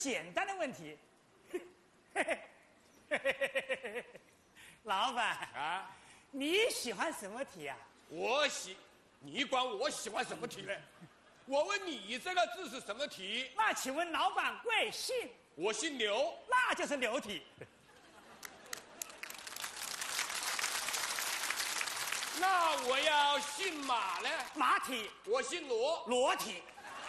简单的问题。老板啊， 你喜欢什么题啊？ 你管我喜欢什么题呢？我问你这个字是什么题？ 那请问老板贵姓？ 我姓刘， 那就是刘题。 那我要姓马呢？ 马体。 我姓罗， 裸体。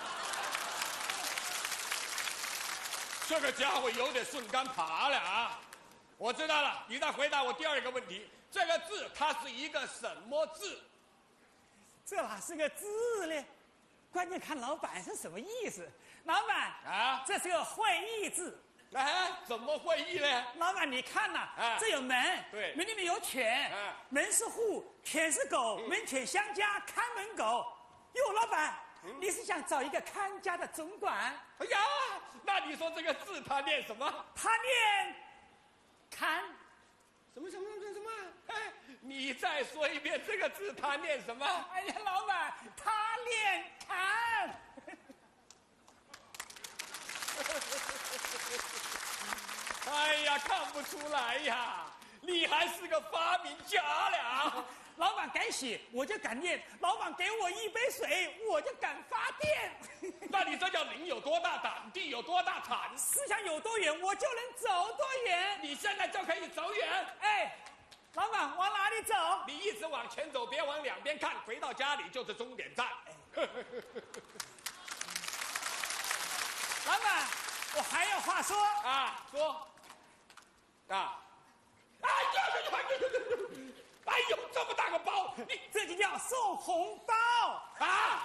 这个家伙有点顺杆爬了啊！我知道了，你再回答我第二个问题，这个字它是一个什么字？ 这哪是个字呢？关键看老板是什么意思。老板啊， 这是个会意字。 哎，怎么会意呢？ 老板，你看呐，这有门， 对， 门里面有犬，门是户，犬是狗，门犬相加，看门狗。哟，老板，你是想找一个看家的总管？ 哎呀，那你说这个字它念什么？ 他念看。 什么？哎，你再说一遍这个字它念什么？ 哎呀，老板，他念看。 哎呀，看不出来呀，你还是个发明家了。 老板敢写，我就敢念；老板给我一杯水，我就敢发电。 那你这叫人有多大胆，地有多大产， 思想有多远，我就能走多远。 你现在就可以走远。 哎，老板往哪里走？ 你一直往前走，别往两边看，回到家里就是终点站。 老板，我还有话说啊，说啊！哎呦，这么大个包，你这就叫送红包啊！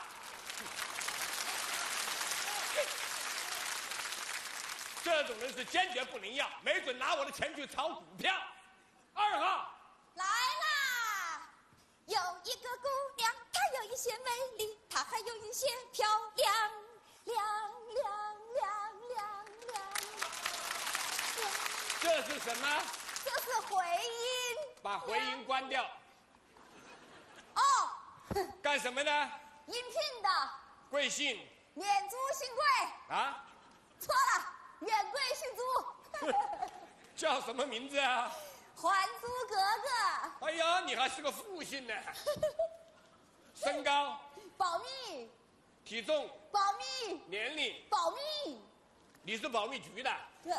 这种人是坚决不能要，没准拿我的钱去炒股票。2号来啦！有一个姑娘，她有一些美丽，她还有一些漂亮，亮。 这是什么？ 这是回音。 把回音关掉。 哦。 干什么呢？ 应聘的。 贵姓？ 免租姓贵。 啊？ 错了，免贵姓租。 叫什么名字啊？ 还租格格。 哎呀，你还是个复姓呢。身高？ 保密。 体重？ 保密。 年龄？ 保密。 你是保密局的？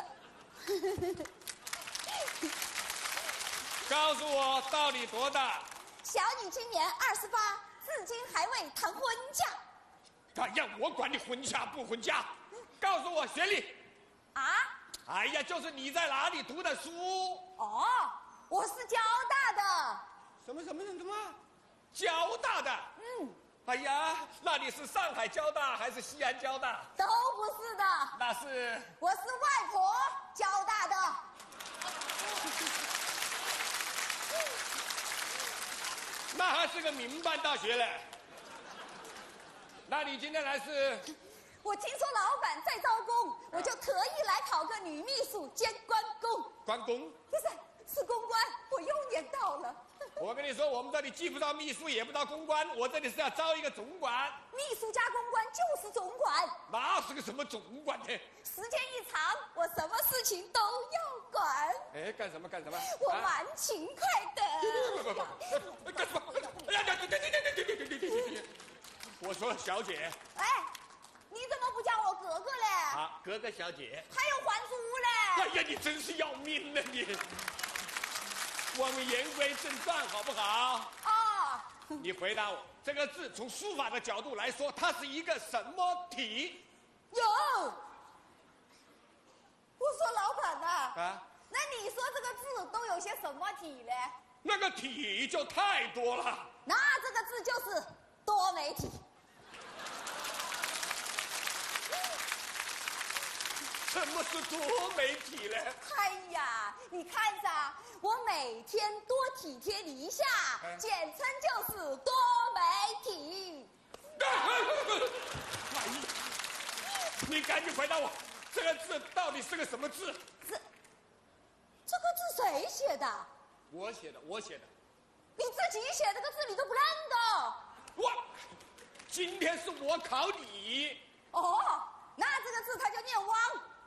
告诉我到底多大？ 小女今年28，至今还未谈婚嫁。 哎呀，我管你婚嫁不婚嫁。告诉我学历。 啊？ 哎呀，就是你在哪里读的书？ 哦，我是交大的。 什么？交大的？哎呀，那你是上海交大还是西安交大？ 都不是的。 那是？ 我是外婆交大的。 那还是个民办大学嘞。那你今天来是？ 我听说老板在招工，我就特意来考个女秘书兼关公。 关公？ 不是，是公关，我又年到了。 我跟你说，我们这里既不招秘书，也不招公关，我这里是要招一个总管。 秘书加公关就是总管。 那是个什么总管呢？ 时间一长，我什么事情都要管。 哎，干什么？ 我蛮勤快的。 干什么？哎呀，对！我说小姐。 哎，你怎么不叫我格格嘞？ 啊，格格小姐。 还有还租嘞？ 哎呀，你真是要命了你！我们言归正传，好不好？ 哦。 你回答我，这个字从书法的角度来说，它是一个什么体？ 有。我说老板呐。 啊。 那你说这个字都有些什么体嘞？ 那个体就太多了。 那这个字就是多媒体。 什么是多媒体呢？ 哎呀，你看着，我每天多体贴你一下，简称就是多媒体。 你赶紧回答我，这个字到底是个什么字？ 这个字谁写的？ 我写的。 你自己写这个字你都不认得？ 我今天是我考你。 哦，那这个字它就念汪。